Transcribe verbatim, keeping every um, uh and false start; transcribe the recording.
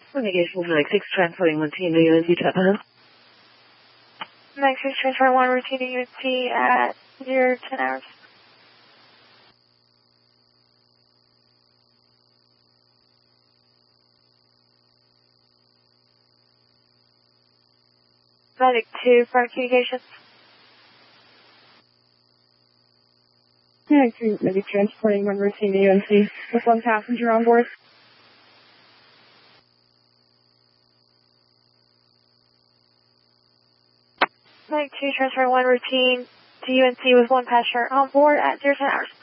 Navigation Mike six transferring one team to U N C Chapman. Mike six transferring one routine to U N C at zero ten hours. Medic two for communications. Medic two, maybe transporting one routine to U N C with one passenger on board. Medic two transferring one routine to U N C with one passenger on board at zero ten hours.